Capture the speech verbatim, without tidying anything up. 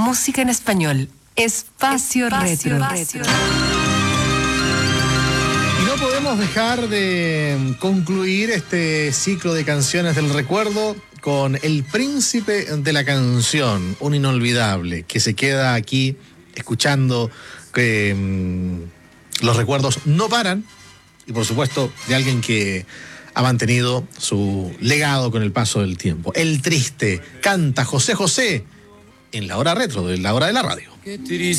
música en español. Espacio, Espacio Retro. Retro. Y no podemos dejar de concluir este ciclo de canciones del recuerdo con El Príncipe de la Canción, un inolvidable que se queda aquí escuchando que mmm, los recuerdos no paran, y por supuesto de alguien que ha mantenido su legado con el paso del tiempo. El Triste, canta José José en la hora retro, de la hora de la radio.